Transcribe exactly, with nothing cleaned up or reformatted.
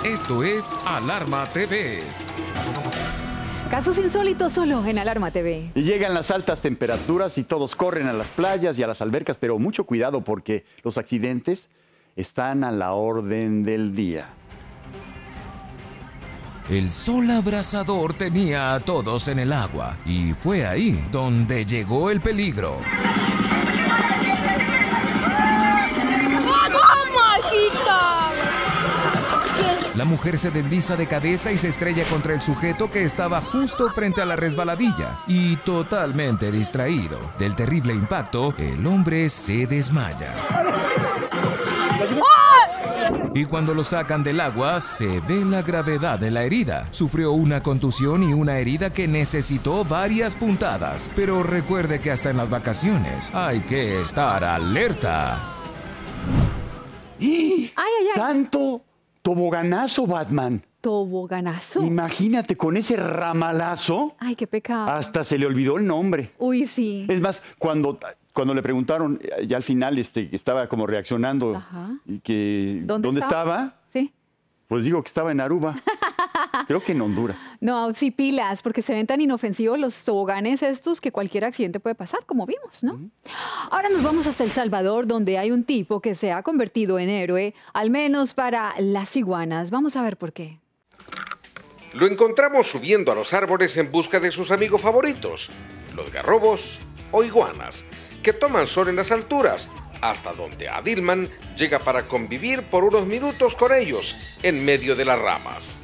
Esto es Alarma T V. Casos insólitos solo en Alarma T V. Y llegan las altas temperaturas y todos corren a las playas y a las albercas, pero mucho cuidado porque los accidentes están a la orden del día. El sol abrasador tenía a todos en el agua y fue ahí donde llegó el peligro. La mujer se desliza de cabeza y se estrella contra el sujeto que estaba justo frente a la resbaladilla. Y totalmente distraído del terrible impacto, el hombre se desmaya. Y cuando lo sacan del agua, se ve la gravedad de la herida. Sufrió una contusión y una herida que necesitó varias puntadas. Pero recuerde que hasta en las vacaciones hay que estar alerta. ¡Ay, ay, ay! ¡Santo toboganazo, Batman! ¿Toboganazo? Imagínate con ese ramalazo. Ay, qué pecado. Hasta se le olvidó el nombre. Uy, sí. Es más, cuando, cuando le preguntaron, ya al final este, que estaba como reaccionando, Ajá. y que ¿Dónde, ¿dónde estaba? estaba? Sí. Pues digo que estaba en Aruba. Creo que en Honduras. No, sí, pilas, porque se ven tan inofensivos los toboganes estos que cualquier accidente puede pasar, como vimos, ¿no? Uh-huh. Ahora nos vamos hasta El Salvador, donde hay un tipo que se ha convertido en héroe, al menos para las iguanas. Vamos a ver por qué. Lo encontramos subiendo a los árboles en busca de sus amigos favoritos, los garrobos o iguanas, que toman sol en las alturas, hasta donde Adilman llega para convivir por unos minutos con ellos en medio de las ramas.